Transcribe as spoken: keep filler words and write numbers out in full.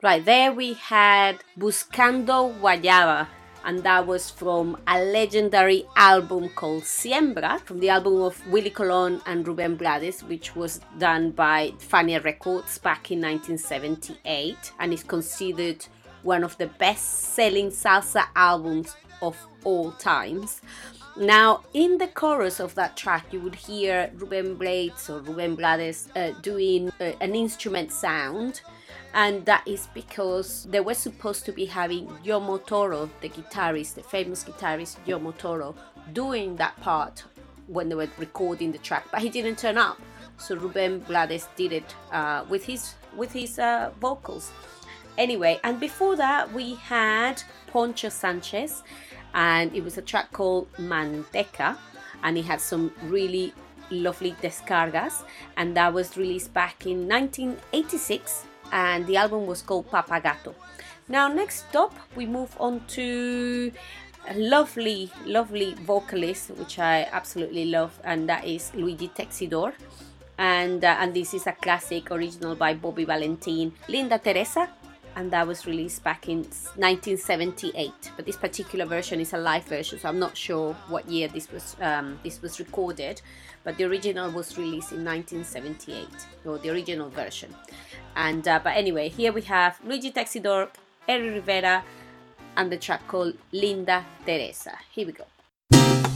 Right, there we had Buscando Guayaba, and that was from a legendary album called Siembra, from the album of Willie Colon and Rubén Blades, which was done by Fania Records back in nineteen seventy-eight, and is considered one of the best-selling salsa albums of all times. Now, in the chorus of that track, you would hear Rubén Blades or Rubén Blades uh, doing uh, an instrument sound, and that is because they were supposed to be having Yomo Toro, the guitarist, the famous guitarist Yomo Toro, doing that part when they were recording the track, but he didn't turn up, so Rubén Blades did it uh, with his with his uh, vocals. Anyway, and before that we had Poncho Sanchez, and it was a track called Manteca, and it had some really lovely descargas, and that was released back in nineteen eighty-six, and the album was called Papagato. Now, next up, we move on to a lovely, lovely vocalist, which I absolutely love, and that is Luigi Texidor. And, uh, and this is a classic original by Bobby Valentin, Linda Teresa, and that was released back in nineteen seventy-eight. But this particular version is a live version, so I'm not sure what year this was um, this was recorded, but the original was released in nineteen seventy-eight, or the original version. And uh, but anyway, here we have Luigi Texidor, Eri Rivera, and the track called Linda Teresa. Here we go.